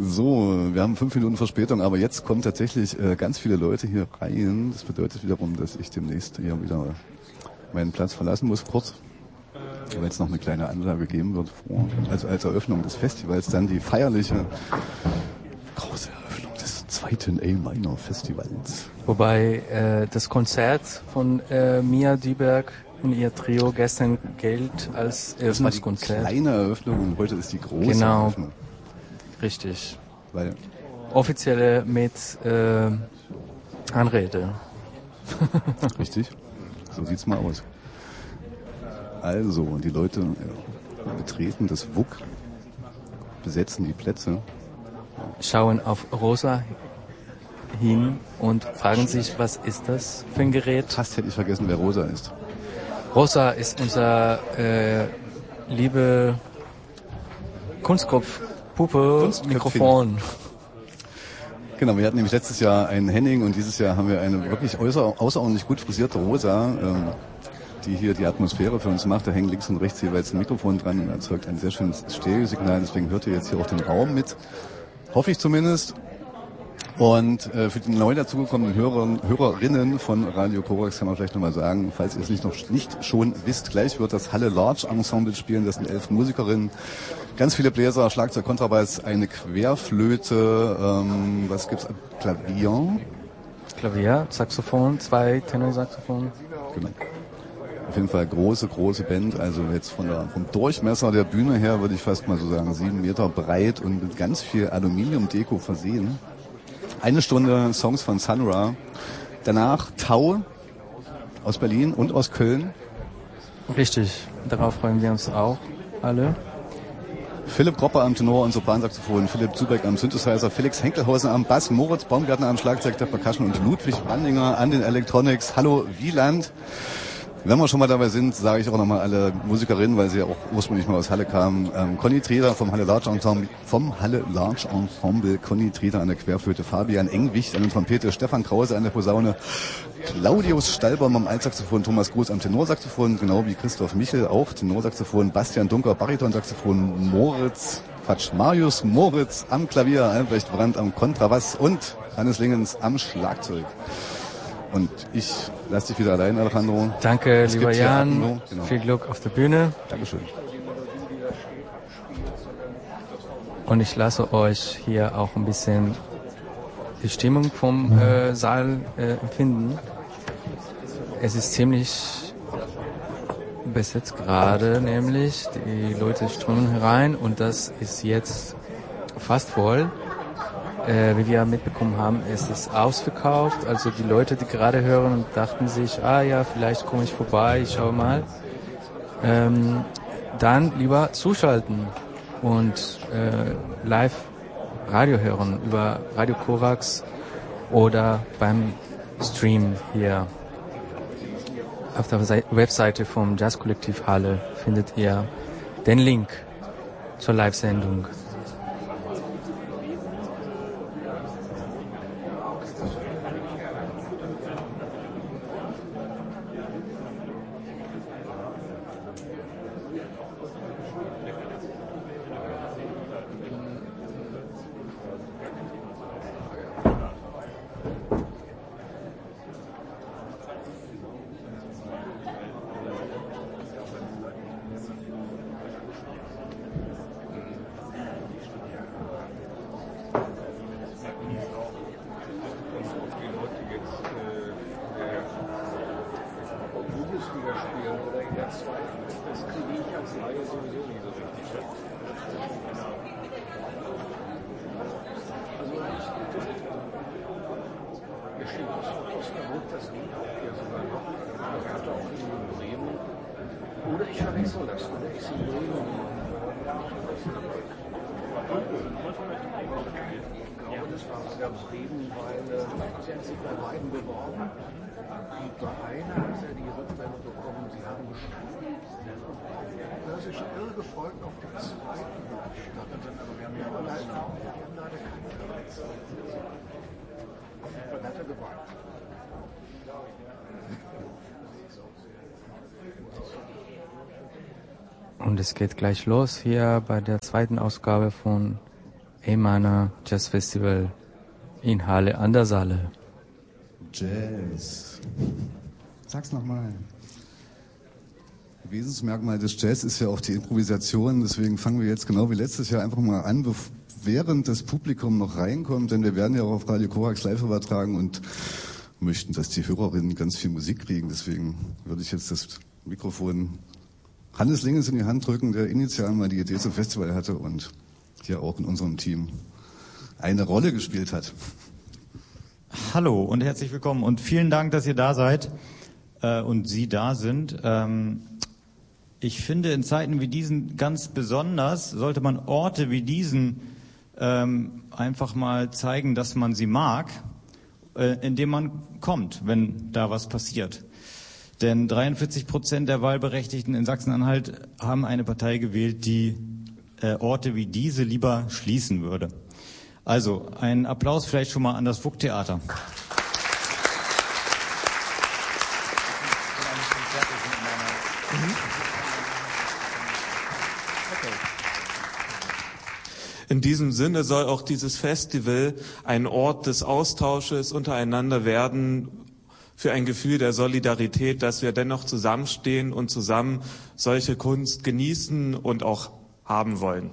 So, wir haben 5 Minuten Verspätung, aber jetzt kommen tatsächlich ganz viele Leute hier rein. Das bedeutet wiederum, dass ich demnächst hier wieder meinen Platz verlassen muss, kurz. Weil es noch eine kleine Ansage geben wird, also als Eröffnung des Festivals, dann die feierliche große Eröffnung des 2. A-Minor Festivals. Wobei das Konzert von Mia Dyberg und ihr Trio gestern gilt als Eröffnungskonzert. Das war die kleine Eröffnung und heute ist die große Eröffnung. Richtig. Weil offizielle mit Anrede. Richtig. So sieht's mal aus. Also, die Leute betreten das WUK, besetzen die Plätze. Schauen auf Rosa hin und fragen sich, was ist das für ein Gerät? Fast hätte ich vergessen, wer Rosa ist. Rosa ist unser liebe Kunstkopfpuppe Mikrofon. Genau, wir hatten nämlich letztes Jahr einen Henning und dieses Jahr haben wir eine wirklich außerordentlich gut frisierte Rosa, die hier die Atmosphäre für uns macht. Da hängen links und rechts jeweils ein Mikrofon dran und erzeugt ein sehr schönes Stereosignal. Deswegen hört ihr jetzt hier auch den Raum mit. Hoffe ich zumindest. Und für die neu dazugekommenen Hörerinnen von Radio Korax kann man vielleicht nochmal sagen, falls ihr es nicht schon wisst, gleich wird das Halle Large Ensemble spielen. Das sind 11 Musikerinnen, ganz viele Bläser, Schlagzeug, Kontrabass, eine Querflöte, was gibt's? Klavier, Saxophon, 2 Tenorsaxophon. Genau. Auf jeden Fall große Band, also jetzt vom Durchmesser der Bühne her würde ich fast mal so sagen 7 Meter breit und mit ganz viel Aluminiumdeko versehen. 1 Stunde Songs von Sun Ra. Danach Tau aus Berlin und aus Köln. Richtig, darauf freuen wir uns auch alle. Philipp Gropper am Tenor und Sopransaxophon, Philipp Zubeck am Synthesizer, Felix Henkelhausen am Bass, Moritz Baumgartner am Schlagzeug der Percussion und Ludwig Bandinger an den Electronics. Hallo Wieland. Wenn wir schon mal dabei sind, sage ich auch nochmal alle Musikerinnen, weil sie ja auch ursprünglich mal aus Halle kamen. Conny Treder vom Halle Large Ensemble, Conny Treder an der Querflöte, Fabian Engwicht an der Trompete, Stefan Krause an der Posaune, Claudius Stallbaum am Altsaxophon, Thomas Groß am Tenorsaxophon, genau wie Christoph Michel auch Tenorsaxophon, Bastian Dunker Baritonsaxophon, Marius Moritz am Klavier, Albrecht Brandt am Kontrabass und Hannes Lingens am Schlagzeug. Und ich lasse dich wieder allein, Alejandro. Danke, lieber Jan. Genau. Viel Glück auf der Bühne. Dankeschön. Und ich lasse euch hier auch ein bisschen die Stimmung vom Saal empfinden. Es ist ziemlich besetzt gerade, nämlich. Die Leute strömen herein und das ist jetzt fast voll. Wie wir mitbekommen haben, ist es ausverkauft. Also die Leute, die gerade hören und dachten sich, vielleicht komme ich vorbei, ich schaue mal. Dann lieber zuschalten und live Radio hören über Radio Korax oder beim Stream hier. Auf der Webseite vom Jazzkollektiv Halle findet ihr den Link zur Live-Sendung. Und es geht gleich los hier bei der zweiten Ausgabe von Emana Jazz Festival in Halle an der Saale. Jazz. Sag's nochmal. Wesensmerkmal des Jazz ist ja auch die Improvisation, deswegen fangen wir jetzt genau wie letztes Jahr einfach mal an, während das Publikum noch reinkommt, denn wir werden ja auch auf Radio Korax live übertragen und möchten, dass die Hörerinnen ganz viel Musik kriegen, deswegen würde ich jetzt das Mikrofon Hannes Lingens in die Hand drücken, der initial mal die Idee zum Festival hatte und hier auch in unserem Team eine Rolle gespielt hat. Hallo und herzlich willkommen und vielen Dank, dass ihr da seid und Sie da sind. Ich finde, in Zeiten wie diesen ganz besonders sollte man Orte wie diesen einfach mal zeigen, dass man sie mag, indem man kommt, wenn da was passiert. Denn 43% der Wahlberechtigten in Sachsen-Anhalt haben eine Partei gewählt, die Orte wie diese lieber schließen würde. Also, ein Applaus vielleicht schon mal an das WUK-Theater. In diesem Sinne soll auch dieses Festival ein Ort des Austausches untereinander werden, für ein Gefühl der Solidarität, dass wir dennoch zusammenstehen und zusammen solche Kunst genießen und auch haben wollen.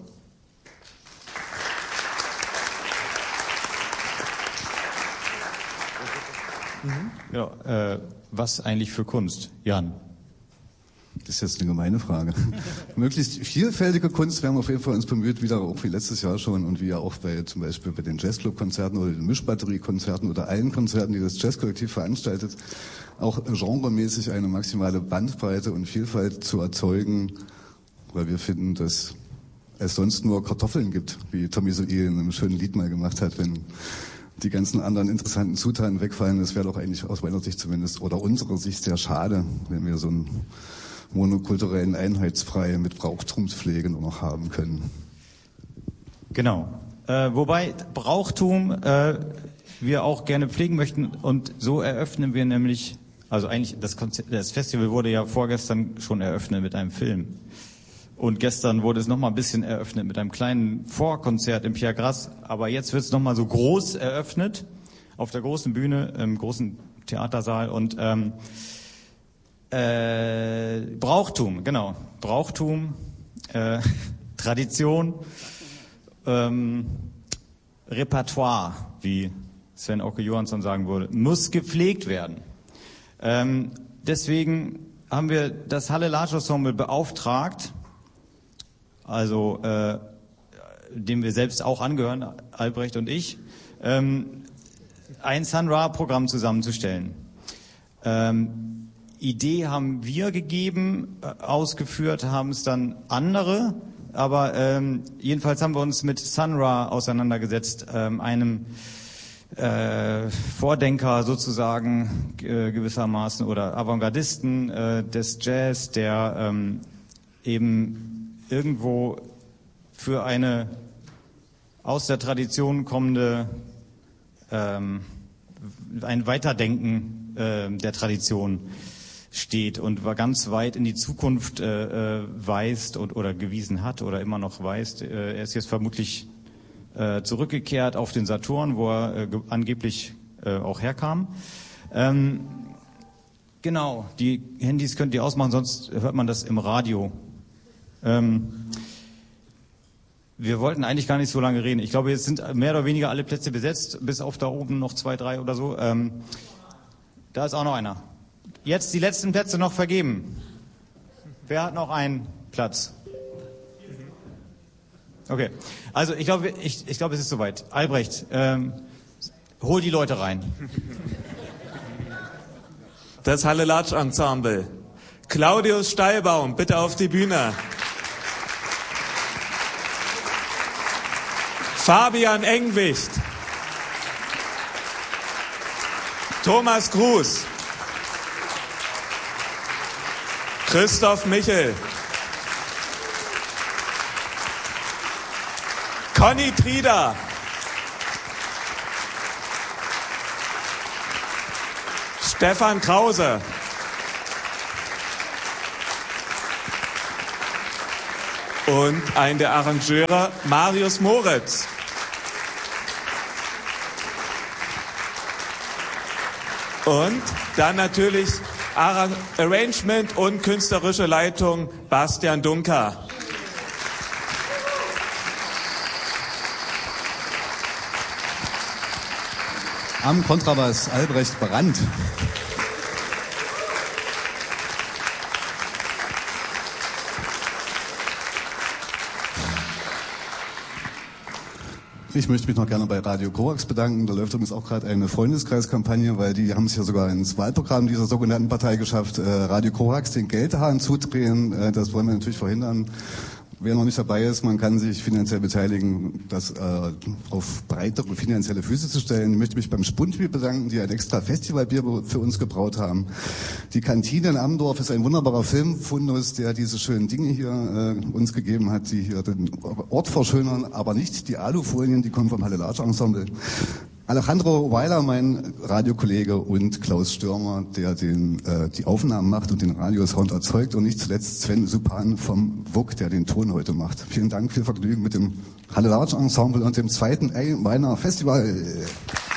Ja, was eigentlich für Kunst, Jan? Das ist jetzt eine gemeine Frage. Möglichst vielfältige Kunst werden wir auf jeden Fall uns bemüht, wieder auch wie letztes Jahr schon und wie ja auch zum Beispiel bei den Jazzclub-Konzerten oder den Mischbatterie-Konzerten oder allen Konzerten, die das Jazzkollektiv veranstaltet, auch genremäßig eine maximale Bandbreite und Vielfalt zu erzeugen, weil wir finden, dass es sonst nur Kartoffeln gibt, wie Tommy Soil in einem schönen Lied mal gemacht hat, wenn die ganzen anderen interessanten Zutaten wegfallen. Das wäre doch eigentlich aus meiner Sicht zumindest oder unserer Sicht sehr schade, wenn wir so einen monokulturellen Einheitsbrei mit Brauchtumspflege nur noch haben können. Genau. Wobei Brauchtum wir auch gerne pflegen möchten und so eröffnen wir nämlich, also eigentlich das Festival wurde ja vorgestern schon eröffnet mit einem Film. Und gestern wurde es nochmal ein bisschen eröffnet mit einem kleinen Vorkonzert im Pierre Grasse. Aber jetzt wird es nochmal so groß eröffnet, auf der großen Bühne, im großen Theatersaal. Und Brauchtum, genau. Brauchtum, Tradition, Repertoire, wie Sven Oke Johansson sagen würde, muss gepflegt werden. Deswegen haben wir das Halle Large Ensemble beauftragt, also dem wir selbst auch angehören, Albrecht und ich, ein Sun Ra-Programm zusammenzustellen. Idee haben wir gegeben, ausgeführt haben es dann andere, aber jedenfalls haben wir uns mit Sun Ra auseinandergesetzt, einem Vordenker sozusagen gewissermaßen oder Avantgardisten des Jazz, der eben irgendwo für eine aus der Tradition kommende ein Weiterdenken der Tradition steht und ganz weit in die Zukunft weist oder gewiesen hat oder immer noch weist. Er ist jetzt vermutlich zurückgekehrt auf den Saturn, wo er angeblich auch herkam. Genau, die Handys könnt ihr ausmachen, sonst hört man das im Radio. Wir wollten eigentlich gar nicht so lange reden. Ich glaube, jetzt sind mehr oder weniger alle Plätze besetzt, bis auf da oben noch 2, 3 oder so. Da ist auch noch einer. Jetzt die letzten Plätze noch vergeben. Wer hat noch einen Platz? Okay, also ich glaube, es ist soweit. Albrecht, hol die Leute rein. Das Halle Large Ensemble. Claudius Steilbaum, bitte auf die Bühne. Fabian Engwicht. Thomas Gruß. Christoph Michel. Conny Trieder. Stefan Krause. Und ein der Arrangeure, Marius Moritz. Und dann natürlich Arrangement und künstlerische Leitung Bastian Dunker. Am Kontrabass Albrecht Brandt. Ich möchte mich noch gerne bei Radio Korax bedanken. Da läuft übrigens auch gerade eine Freundeskreiskampagne, weil die haben es ja sogar ins Wahlprogramm dieser sogenannten Partei geschafft, Radio Korax den Geldhahn zudrehen. Das wollen wir natürlich verhindern. Wer noch nicht dabei ist, man kann sich finanziell beteiligen, das auf breitere finanzielle Füße zu stellen. Ich möchte mich beim Spundbier bedanken, die ein extra Festivalbier für uns gebraut haben. Die Kantine in Amdorf ist ein wunderbarer Filmfundus, der diese schönen Dinge hier uns gegeben hat, die hier den Ort verschönern, aber nicht die Alufolien, die kommen vom Halle-Larsch Ensemble. Alejandro Weiler, mein Radiokollege, und Klaus Stürmer, der die Aufnahmen macht und den Radiosound erzeugt, und nicht zuletzt Sven Supan vom WUK, der den Ton heute macht. Vielen Dank, viel Vergnügen mit dem Halle-Larsch Ensemble und dem zweiten Weiner Festival.